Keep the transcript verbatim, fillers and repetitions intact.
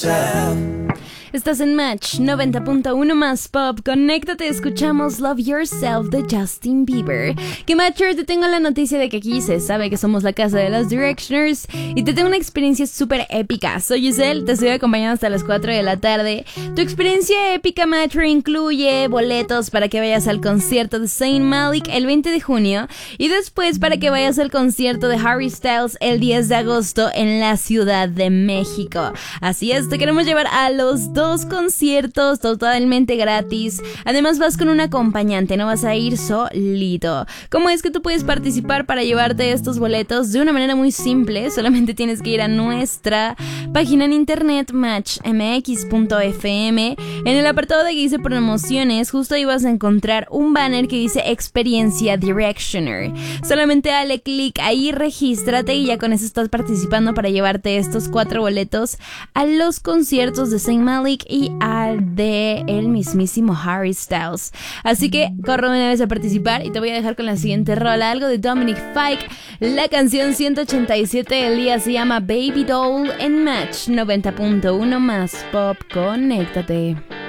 Estás en Match noventa punto uno más Pop. Conéctate, escuchamos Love Yourself de Justin Bieber. Que Matcher, te tengo la noticia de que aquí se sabe que somos la casa de los Directioners y te tengo una experiencia súper épica. Soy Giselle, te estoy acompañando hasta las cuatro de la tarde. Tu experiencia épica, Matcher, incluye boletos para que vayas al concierto de Zayn Malik el veinte de junio y después para que vayas al concierto de Harry Styles el diez de agosto en la Ciudad de México. Así es, te queremos llevar a los dos Dos conciertos totalmente gratis. Además vas con un acompañante, no vas a ir solito. ¿Cómo es que tú puedes participar para llevarte estos boletos? De una manera muy simple, solamente tienes que ir a nuestra página en internet match m x punto f m. En el apartado de que dice promociones, justo ahí vas a encontrar un banner que dice Experiencia Directioner. Solamente dale clic ahí, regístrate y ya con eso estás participando para llevarte estos cuatro boletos a los conciertos de Zayn Malik y al de el mismísimo Harry Styles. Así que corre una vez a participar y te voy a dejar con la siguiente rola, algo de Dominic Fike. La canción ciento ochenta y siete del día se llama Baby Doll en Match noventa punto uno más Pop. Conéctate.